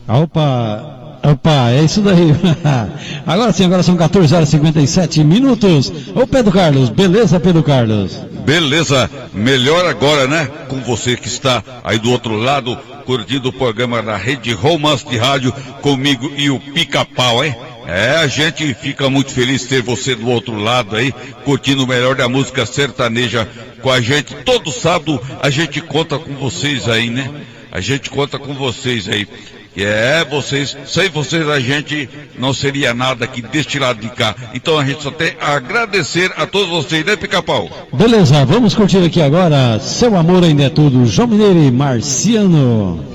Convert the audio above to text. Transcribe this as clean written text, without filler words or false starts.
Opa, é isso daí. Agora sim, agora são 14 horas e 57 minutos. Ô Pedro Carlos, beleza, Pedro Carlos? Beleza, melhor agora, né? Com você que está aí do outro lado, curtindo o programa da Rede Romance de Rádio, comigo e o Pica-Pau, hein? A gente fica muito feliz de ter você do outro lado aí, curtindo o melhor da música sertaneja com a gente. Todo sábado a gente conta com vocês aí, né? A gente conta com vocês aí. Sem vocês a gente não seria nada aqui deste lado de cá. Então a gente só tem a agradecer a todos vocês, né, Pica-Pau? Beleza, vamos curtir aqui agora Seu Amor Ainda é Tudo, João Mineiro e Marciano.